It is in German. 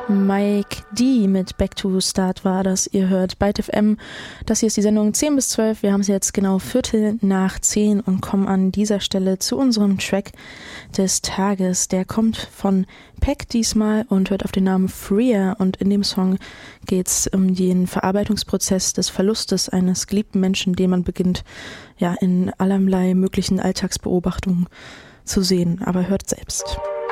Mike D mit Back to Start war das. Ihr hört Byte FM. Das hier ist die Sendung 10 bis 12. Wir haben es jetzt genau 10:15 und kommen an dieser Stelle zu unserem Track des Tages. Der kommt von Peck diesmal und hört auf den Namen Freer. Und in dem Song geht es um den Verarbeitungsprozess des Verlustes eines geliebten Menschen, den man beginnt, ja, in allerlei möglichen Alltagsbeobachtungen zu sehen. Aber hört selbst.